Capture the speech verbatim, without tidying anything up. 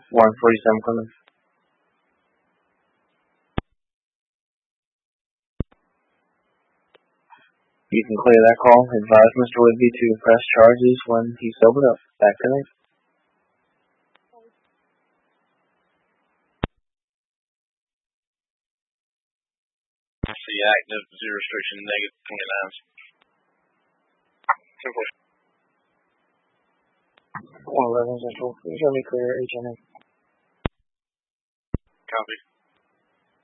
one forty-seven Clemens. You can clear that call. Advise Mister Whitby to press charges when he's sobered up. Back to me. See active, zero restriction, negative twenty-nine. Simple. one eleven Central. Please let me clear H N A. Copy.